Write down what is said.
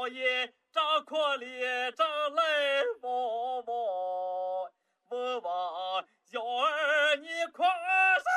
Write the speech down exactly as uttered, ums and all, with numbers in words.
爷张阔里张来望望，望望幺儿你快上